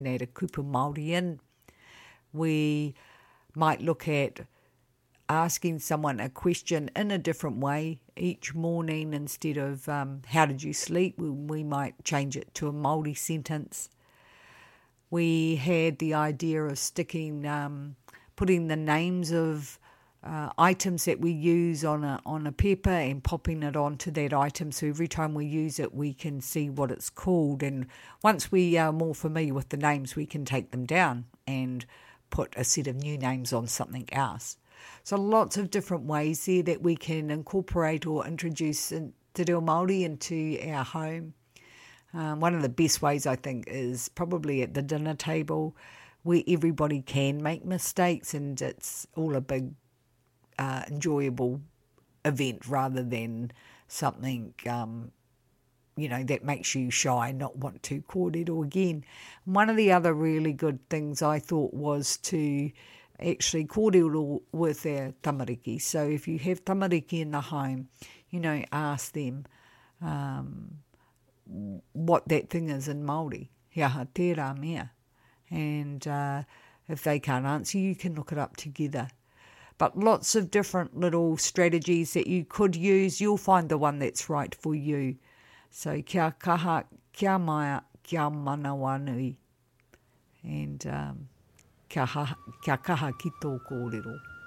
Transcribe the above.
te kupu Māori in. We might look at asking someone a question in a different way each morning. Instead of how did you sleep, we might change it to a Māori sentence. We had the idea of putting the names of items that we use on a paper and popping it onto that item, so every time we use it we can see what it's called, and once we are more familiar with the names we can take them down and put a set of new names on something else. So lots of different ways there that we can incorporate or introduce Te Reo Māori into our home. One of the best ways, I think, is probably at the dinner table, where everybody can make mistakes and it's all a big enjoyable event rather than something that makes you shy, not want to kōrero again. One of the other really good things I thought was to actually kōrero with our tamariki. So if you have tamariki in the home, ask them what that thing is in Māori. He aha tērā mea. And if they can't answer, you can look it up together. But lots of different little strategies that you could use. You'll find the one that's right for you. So kia kaha, kia maia, kia manawanui. And kia kaha ki tō kōrero.